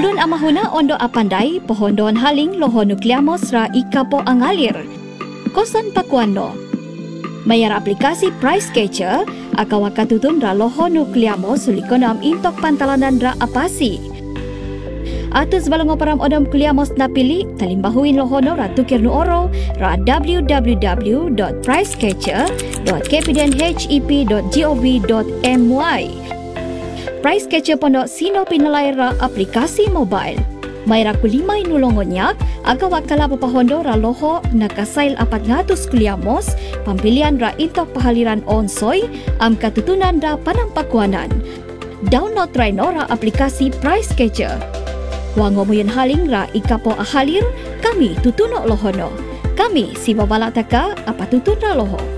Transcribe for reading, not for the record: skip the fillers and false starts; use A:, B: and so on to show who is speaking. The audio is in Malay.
A: Ulun amahuna ondo apandai pohondon haling loho nukleamos ra ikapo angalir. Kosan pakuano. Mayar aplikasi Price Catcher akaw katutun ra loho nukleamos sulikonam intok pantalanan ra apasi. Atus balango param odom kuliamos napili talimbahuin lohono ra tukir nu oro ra www.pricecatcher.kpdenhep.gov.my. Price Catcher pondok sino pinalay ra aplikasi mobile. May ra kulimay nulongonyak agaw akala papahondo ra loho nakasail 400 kuliamos pampilian ra intok pahaliran onsoy am katutunan ra panampakuanan. Download try no ra aplikasi Price Catcher. Wango mo yun haling ra ikapo ahalir, kami tutuno lohono. Kami si babala taka apa tutun ra loho.